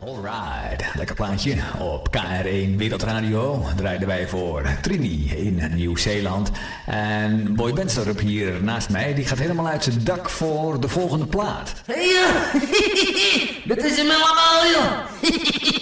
Alright, lekker plaatje. Op KR1 Wereldradio draaiden wij voor Trini in Nieuw-Zeeland. En Boy Bensterup hier naast mij, die gaat helemaal uit zijn dak voor de volgende plaat. Hey, dat is hem allemaal, joh.